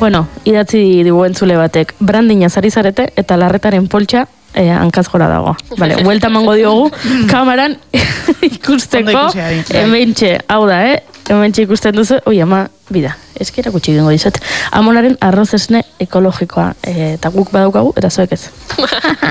Bueno, idatzi digu entzule batek, brandina zari zarete eta larretaren poltsa hankaz gora dago. Vale, huelta mango diogu, kamaran ikusteko, hementxe, hau da, hementxe ikusten duzu, oi ama, bida, eskera gutxi gengo dizut. Amonaren arroz esne ekologikoa, eta guk badaukagu, eta zoek ez.